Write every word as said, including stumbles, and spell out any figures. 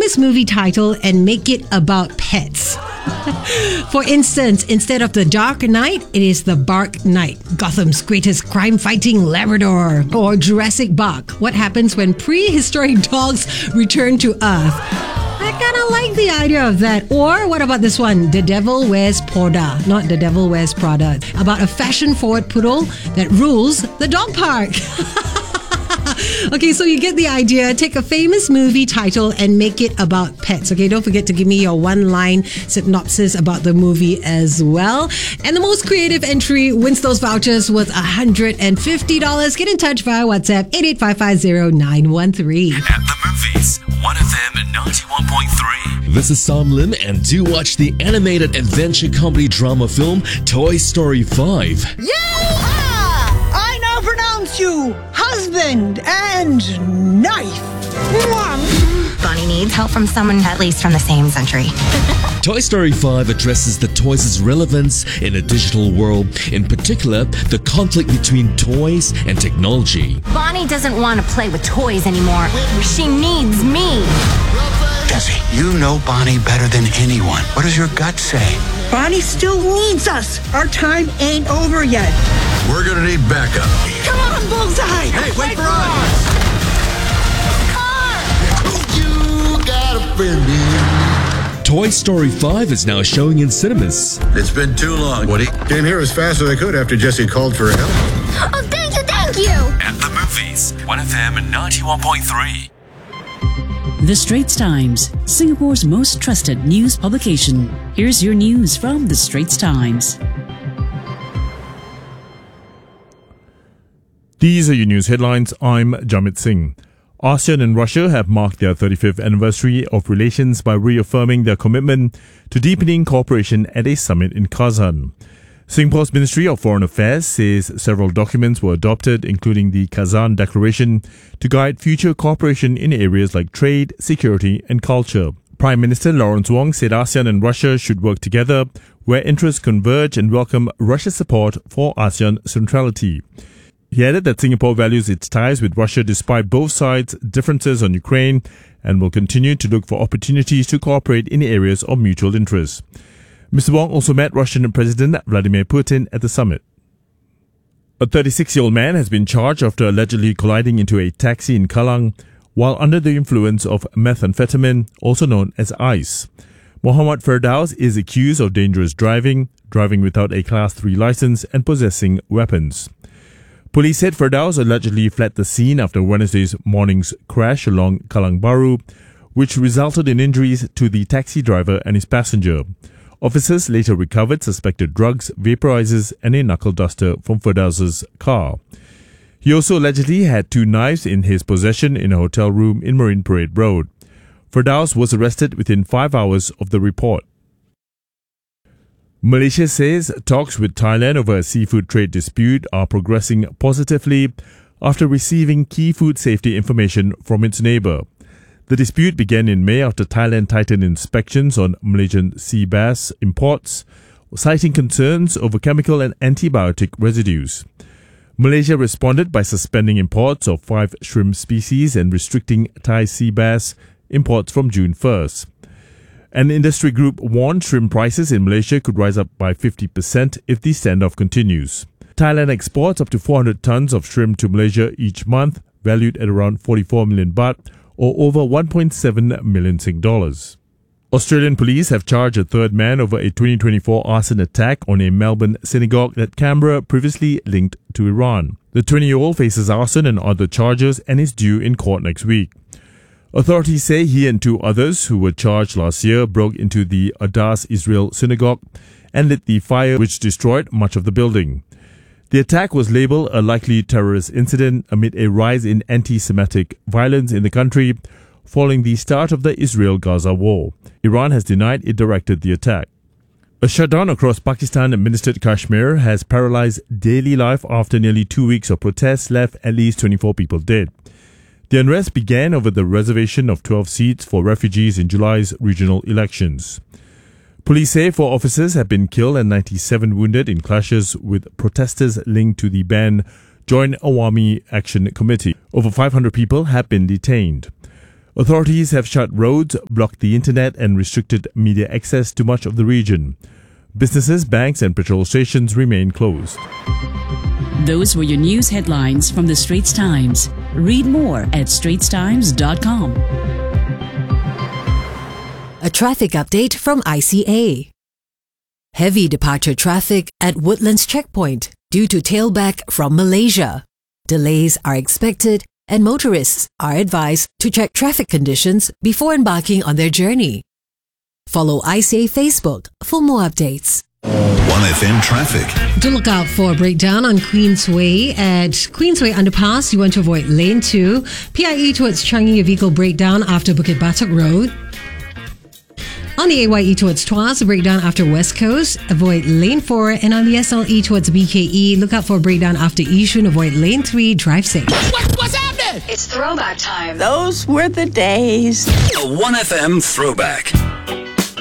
famous movie title and make it about pets. For instance, instead of The Dark Knight, it is The Bark Knight, Gotham's greatest crime-fighting Labrador. Or Jurassic Bark, what happens when prehistoric dogs return to Earth. I kind of like the idea of that. Or what about this one? The Devil Wears Prada, not The Devil Wears Prada. About a fashion-forward poodle that rules the dog park. Okay, so you get the idea. Take a famous movie title and make it about pets. Okay, don't forget to give me your one-line synopsis about the movie as well. And the most creative entry wins those vouchers worth one hundred fifty dollars. Get in touch via WhatsApp eight eight five five zero nine one three. At the movies, one F M ninety-one point three. This is Sam Lim, and do watch the animated adventure comedy drama film Toy Story five. Yeah! I now pronounce you husband and knife. Bonnie needs help from someone at least from the same century. Toy Story five addresses the toys' relevance in a digital world, in particular, the conflict between toys and technology. Bonnie doesn't want to play with toys anymore. She needs me. Jesse, you know Bonnie better than anyone. What does your gut say? Bonnie still needs us. Our time ain't over yet. We're gonna need backup. Come on, Bullseye! Hey, wait for us! You got a friend in. Toy Story five is now showing in cinemas. It's been too long, Woody. Came here as fast as I could after Jesse called for help. Oh, thank you, thank you! At the movies, one F M ninety-one point three. The Straits Times, Singapore's most trusted news publication. Here's your news from The Straits Times. These are your news headlines. I'm Jamit Singh. ASEAN and Russia have marked their thirty-fifth anniversary of relations by reaffirming their commitment to deepening cooperation at a summit in Kazan. Singapore's Ministry of Foreign Affairs says several documents were adopted, including the Kazan Declaration, to guide future cooperation in areas like trade, security and culture. Prime Minister Lawrence Wong said ASEAN and Russia should work together where interests converge and welcome Russia's support for ASEAN centrality. He added that Singapore values its ties with Russia despite both sides' differences on Ukraine and will continue to look for opportunities to cooperate in areas of mutual interest. Mister Wong also met Russian President Vladimir Putin at the summit. A thirty-six-year-old man has been charged after allegedly colliding into a taxi in Kallang while under the influence of methamphetamine, also known as ice. Mohammad Firdaus is accused of dangerous driving, driving without a Class three license and possessing weapons. Police said Firdaus allegedly fled the scene after Wednesday's morning's crash along Kallang Baru, which resulted in injuries to the taxi driver and his passenger. Officers later recovered suspected drugs, vaporizers and a knuckle duster from Firdaus's car. He also allegedly had two knives in his possession in a hotel room in Marine Parade Road. Firdaus was arrested within five hours of the report. Malaysia says talks with Thailand over a seafood trade dispute are progressing positively after receiving key food safety information from its neighbour. The dispute began in May after Thailand tightened inspections on Malaysian sea bass imports, citing concerns over chemical and antibiotic residues. Malaysia responded by suspending imports of five shrimp species and restricting Thai sea bass imports from June first. An industry group warned shrimp prices in Malaysia could rise up by fifty percent if the standoff continues. Thailand exports up to four hundred tons of shrimp to Malaysia each month, valued at around forty-four million baht, or over one point seven million Sing dollars. Australian police have charged a third man over a twenty twenty-four arson attack on a Melbourne synagogue that Canberra previously linked to Iran. The twenty-year-old faces arson and other charges and is due in court next week. Authorities say he and two others who were charged last year broke into the Adass Israel synagogue and lit the fire which destroyed much of the building. The attack was labelled a likely terrorist incident amid a rise in anti-Semitic violence in the country following the start of the Israel-Gaza war. Iran has denied it directed the attack. A shutdown across Pakistan-administered Kashmir has paralysed daily life after nearly two weeks of protests left at least twenty-four people dead. The unrest began over the reservation of twelve seats for refugees in July's regional elections. Police say four officers have been killed and ninety-seven wounded in clashes with protesters linked to the banned Joint Awami Action Committee. Over five hundred people have been detained. Authorities have shut roads, blocked the internet, and restricted media access to much of the region. Businesses, banks, and petrol stations remain closed. Those were your news headlines from the Straits Times. Read more at straits times dot com. A traffic update from I C A. Heavy departure traffic at Woodlands Checkpoint due to tailback from Malaysia. Delays are expected and motorists are advised to check traffic conditions before embarking on their journey. Follow I C A Facebook for more updates. one F M traffic. Do look out for a breakdown on Queensway. At Queensway Underpass, you want to avoid lane two. P I E towards Changi, a vehicle breakdown after Bukit Batok Road. On the A Y E towards Tuas, a breakdown after West Coast, avoid lane four. And on the S L E towards B K E, look out for a breakdown after Yishun, avoid lane three, drive safe. What, what's happening? It's throwback time. Those were the days. A one F M throwback.